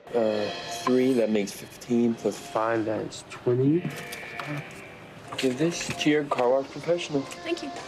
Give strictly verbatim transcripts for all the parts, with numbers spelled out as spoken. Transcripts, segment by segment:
Uh, three, that makes fifteen, plus five, that is twenty. Give this to your car wash professional. Thank you.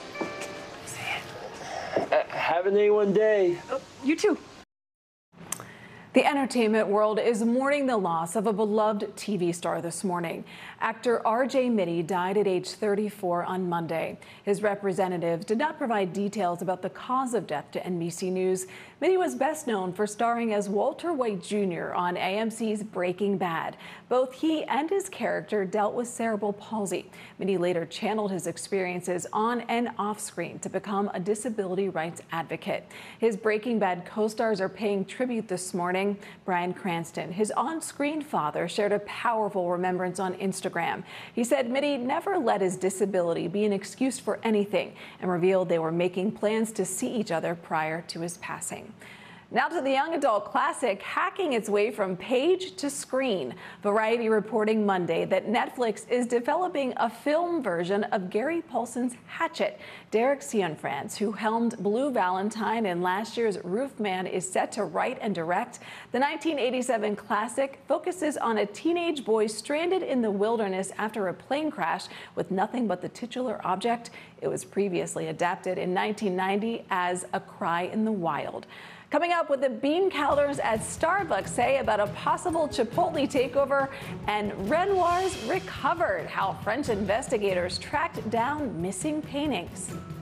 Uh, have an A one day. Oh, you too. The entertainment world is mourning the loss of a beloved T V star this morning. Actor R J Mitte died at age thirty-four on Monday. His representatives did not provide details about the cause of death to N B C News. Mitte was best known for starring as Walter White Junior on A M C's Breaking Bad. Both he and his character dealt with cerebral palsy. Mitte later channeled his experiences on and off screen to become a disability rights advocate. His Breaking Bad co-stars are paying tribute this morning. Bryan Cranston, his on-screen father, shared a powerful remembrance on Instagram. He said Mitte never let his disability be an excuse for anything and revealed they were making plans to see each other prior to his passing. Now to the young adult classic hacking its way from page to screen. Variety reporting Monday that Netflix is developing a film version of Gary Paulsen's Hatchet. Derek Cianfrance, who helmed Blue Valentine and last year's Roof Man, is set to write and direct. The nineteen eighty-seven classic focuses on a teenage boy stranded in the wilderness after a plane crash with nothing but the titular object. It was previously adapted in nineteen ninety as A Cry in the Wild. Coming up, what the bean counters at Starbucks say about a possible Chipotle takeover, and Renoir's recovered, how French investigators tracked down missing paintings.